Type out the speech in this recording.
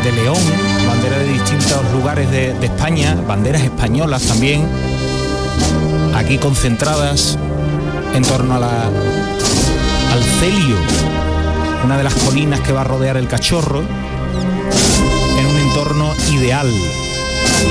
de León, banderas de distintos lugares de España, banderas españolas también, aquí concentradas en torno al Celio, una de las colinas que va a rodear el Cachorro, en un entorno ideal.